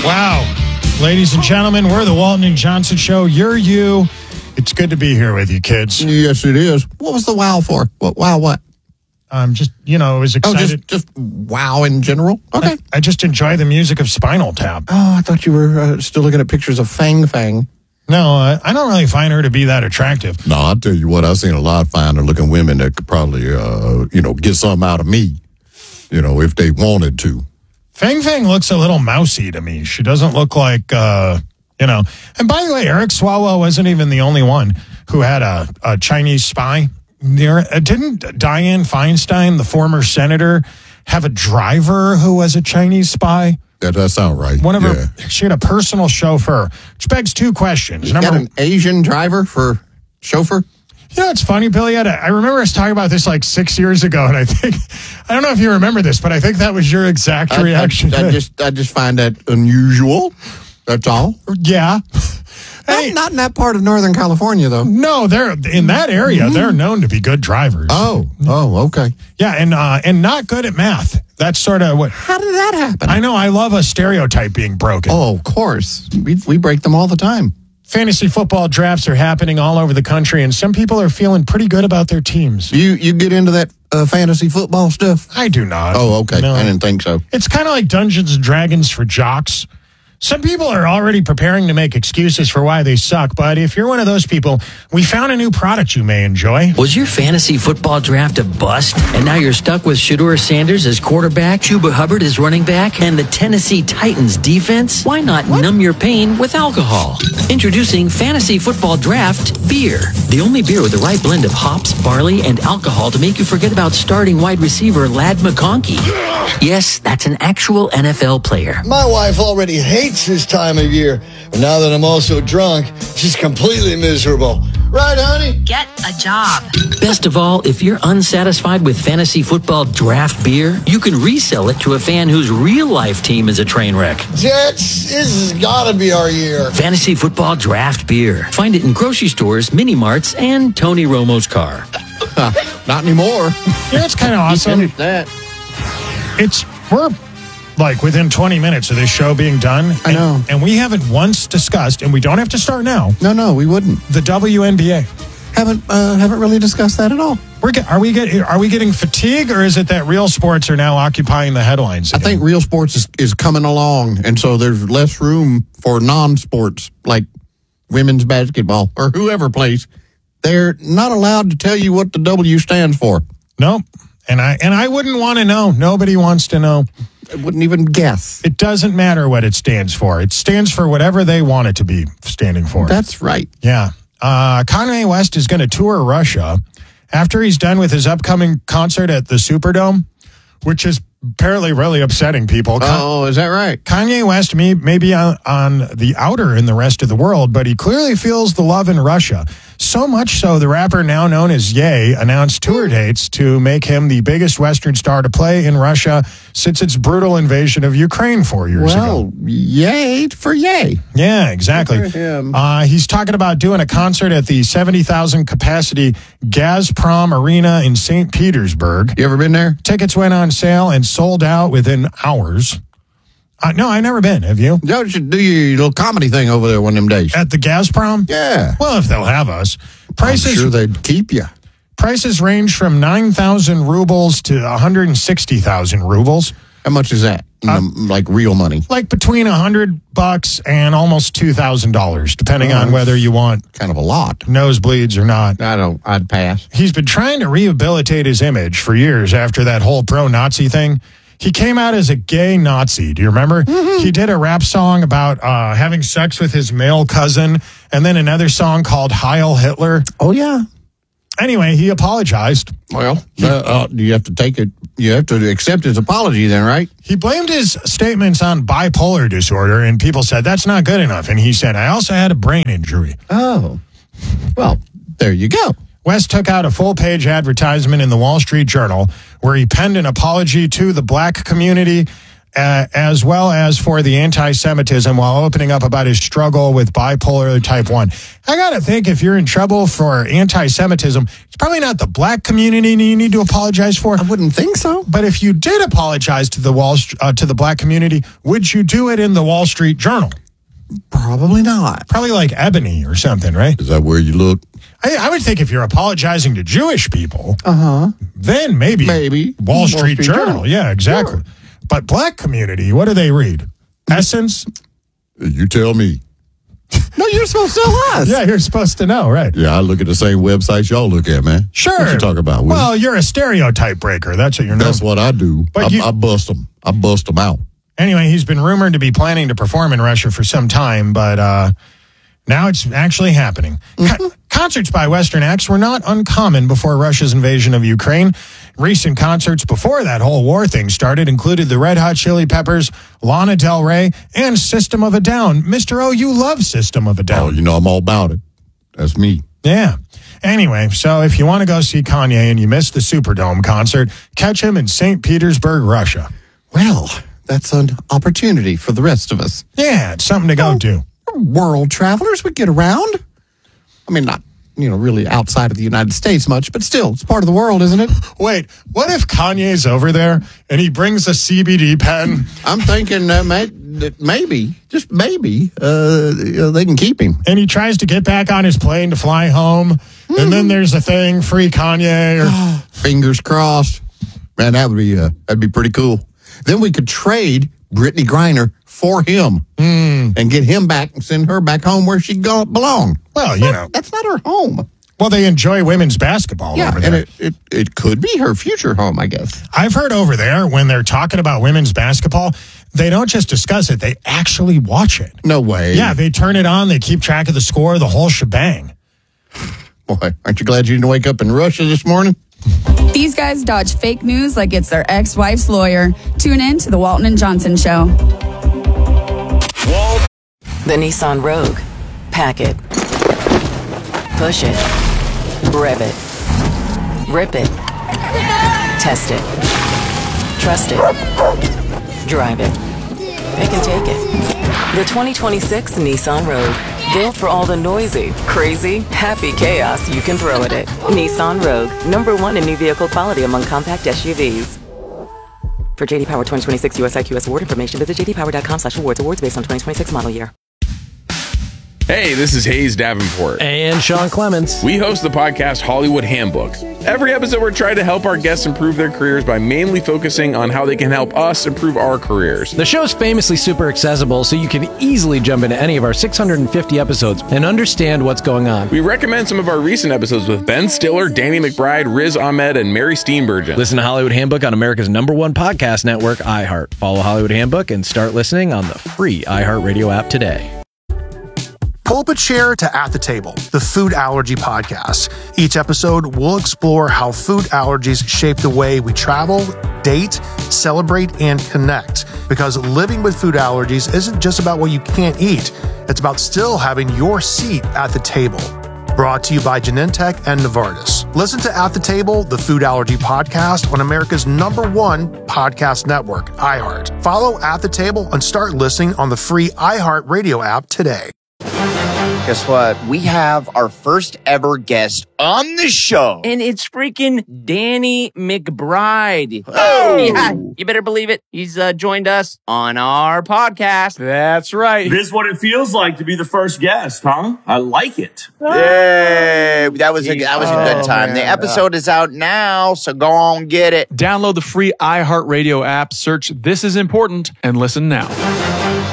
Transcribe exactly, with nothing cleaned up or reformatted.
Wow. Ladies and gentlemen, we're the Walton and Johnson Show. You're you. It's good to be here with you, kids. Yes, it is. What was the wow for? What, wow what? I'm just, you know, I was excited. Oh, just, just wow in general? Okay. I, I just enjoy the music of Spinal Tap. Oh, I thought you were uh, still looking at pictures of Fang Fang. No, uh, I don't really find her to be that attractive. No, I'll tell you what, I've seen a lot of finer-looking women that could probably, uh, you know, get something out of me, you know, if they wanted to. Fang Fang looks a little mousy to me. She doesn't look like, uh, you know. And by the way, Eric Swalwell wasn't even the only one who had a, a Chinese spy. There, uh, didn't Dianne Feinstein, the former senator, have a driver who was a Chinese spy? That does sound right. One of yeah. her, she had a personal chauffeur, which begs two questions. You Number got an Asian driver for chauffeur? You know, it's funny, Billy. I, I remember us talking about this like six years ago, and I think, I don't know if you remember this, but I think that was your exact I, reaction. I, I just I just find that unusual. That's all. Yeah. Not, Hey, not in that part of Northern California, though. no, they're in that area. Mm-hmm. They're known to be good drivers. Oh, oh, okay. Yeah, and uh, and not good at math. That's sort of what How did that happen? I know. I love a stereotype being broken. Oh, of course. We we break them all the time. Fantasy football drafts are happening all over the country, and some people are feeling pretty good about their teams. You you get into that uh, fantasy football stuff? I do not. Oh, okay. No. I didn't think so. It's kind of like Dungeons and Dragons for jocks. Some people are already preparing to make excuses for why they suck, but if you're one of those people, we found a new product you may enjoy. Was your fantasy football draft a bust? And now you're stuck with Shedeur Sanders as quarterback, Chuba Hubbard as running back, and the Tennessee Titans defense? Why not what? numb your pain with alcohol? Introducing Fantasy Football Draft Beer. The only beer with the right blend of hops, barley, and alcohol to make you forget about starting wide receiver Ladd McConkey. Yes, that's an actual N F L player. My wife already hates this time of year. But now that I'm also drunk, she's completely miserable. Right, honey? Get a job. Best of all, if you're unsatisfied with fantasy football draft beer, you can resell it to a fan whose real-life team is a train wreck. Jets, this has got to be our year. Fantasy football draft beer. Find it in grocery stores, mini-marts, and Tony Romo's car. Not anymore. Yeah, it's kind of awesome. Finish that. It's, we're like within twenty minutes of this show being done. I know. And, and we haven't once discussed, and we don't have to start now, No, no, we wouldn't. the W N B A. Haven't uh, haven't really discussed that at all. We're get, are we get, are we getting fatigue, or is it that real sports are now occupying the headlines I again? think real sports is, is coming along, and so there's less room for non-sports like women's basketball or whoever plays. They're not allowed to tell you what the W stands for. Nope. And I and I wouldn't want to know. Nobody wants to know. I wouldn't even guess. It doesn't matter what it stands for. It stands for whatever they want it to be standing for. That's right. Yeah. Uh, Kanye West is going to tour Russia after he's done with his upcoming concert at the Superdome, which is apparently really upsetting people. Oh, is that right? Kanye West may, may be on, on the outer in the rest of the world, but he clearly feels the love in Russia. So much so, the rapper now known as Ye announced tour dates to make him the biggest Western star to play in Russia since its brutal invasion of Ukraine four years well, ago. yay for yay. Yeah, exactly. Good for him. Uh, he's talking about doing a concert at the seventy thousand capacity Gazprom Arena in Saint Petersburg. You ever been there? Tickets went on sale and sold out within hours. Uh, no, I've never been. Have you? You should do your little comedy thing over there one of them days. At the Gazprom? Yeah. Well, if they'll have us. I'm Prices sure they'd keep you. prices range from nine thousand rubles to one hundred sixty thousand rubles. How much is that? In Uh, the, like real money? Like between one hundred bucks and almost two thousand dollars, depending Oh, on whether you want Kind of a lot. nosebleeds or not. I don't. I'd pass. He's been trying to rehabilitate his image for years after that whole pro-Nazi thing. He came out as a gay Nazi. Do you remember? Mm-hmm. He did a rap song about uh, having sex with his male cousin, and then another song called Heil Hitler. Oh yeah. Anyway, he apologized. Well, uh, uh, you have to take it. You have to accept his apology, then, right? He blamed his statements on bipolar disorder, and people said, that's not good enough. And he said, I also had a brain injury. Oh, well, there you go. West took out a full-page advertisement in the Wall Street Journal where he penned an apology to the black community uh, as well as for the anti-Semitism, while opening up about his struggle with bipolar type one. I got to think if you're in trouble for anti-Semitism, it's probably not the black community you need to apologize for. I wouldn't think so. But if you did apologize to the Wall uh, to the black community, would you do it in the Wall Street Journal? Probably not. Probably like Ebony or something, right? Is that where you look? I, I would think if you're apologizing to Jewish people, Uh-huh. then maybe, Maybe. Wall, Wall Street, Street Journal. Journal. Yeah, exactly. Sure. But black community, what do they read? Essence? You tell me. No, you're supposed to tell us. Yeah, you're supposed to know, right? Yeah, I look at the same websites y'all look at, man. Sure. What you talk about? Will? Well, you're a stereotype breaker. That's what you're known. That's what I do. But I, you- I bust them. I bust them out. Anyway, he's been rumored to be planning to perform in Russia for some time, but uh, now it's actually happening. Mm-hmm. Co- concerts by Western acts were not uncommon before Russia's invasion of Ukraine. Recent concerts before that whole war thing started included the Red Hot Chili Peppers, Lana Del Rey, and System of a Down. Mister O, you love System of a Down. Oh, you know I'm all about it. That's me. Yeah. Anyway, so if you want to go see Kanye and you missed the Superdome concert, catch him in Saint Petersburg, Russia. Well, that's an opportunity for the rest of us. Yeah, it's something to go do. We're world travelers. We get around. I mean, not, you know, really outside of the United States much, but still, it's part of the world, isn't it? Wait, what if Kanye's over there and he brings a C B D pen? I'm thinking uh, may, that maybe, just maybe, uh, you know, they can keep him. And he tries to get back on his plane to fly home. Mm. And then there's a thing, free Kanye. Or... Fingers crossed. Man, that would be, uh, that'd be pretty cool. Then we could trade Brittany Griner for him mm. and get him back and send her back home where she go belong. Well, you know. That's not her home. Well, they enjoy women's basketball yeah, over there. and it, it, it could be her future home, I guess. I've heard over there when they're talking about women's basketball, they don't just discuss it, they actually watch it. No way. Yeah, they turn it on, they keep track of the score, the whole shebang. Boy, aren't you glad you didn't wake up in Russia this morning? These guys dodge fake news like it's their ex-wife's lawyer. Tune in to the Walton and Johnson Show. The Nissan Rogue. Pack it. Push it. Rev it. Rip it. Test it. Trust it. Drive it. Pick and take it. The twenty twenty-six Nissan Rogue. Built for all the noisy, crazy, happy chaos you can throw at it. Nissan Rogue. Number one in new vehicle quality among compact S U Vs. For J D Power twenty twenty-six U S I Q S award information, visit j d power dot com slash awards. Awards based on twenty twenty-six model year. Hey, this is Hayes Davenport. And Sean Clements. We host the podcast Hollywood Handbook. Every episode, we're trying to help our guests improve their careers by mainly focusing on how they can help us improve our careers. The show's famously super accessible, so you can easily jump into any of our six hundred fifty episodes and understand what's going on. We recommend some of our recent episodes with Ben Stiller, Danny McBride, Riz Ahmed, and Mary Steenburgen. Listen to Hollywood Handbook on America's number one podcast network, iHeart. Follow Hollywood Handbook and start listening on the free iHeartRadio app today. Pull up a chair to At the Table, the food allergy podcast. Each episode will explore how food allergies shape the way we travel, date, celebrate, and connect. Because living with food allergies isn't just about what you can't eat. It's about still having your seat at the table. Brought to you by Genentech and Novartis. Listen to At the Table, the food allergy podcast on America's number one podcast network, iHeart. Follow At the Table and start listening on the free iHeart Radio app today. Guess what? We have our first ever guest on the show. And it's freaking Danny McBride. Oh! Yeah, you better believe it. He's uh, joined us on our podcast. That's right. This is what it feels like to be the first guest, huh? I like it. Yay! That was a, that was a good Oh, time. man. The episode is out now, so go on get it. Download the free iHeartRadio app, search This Is Important, and listen now.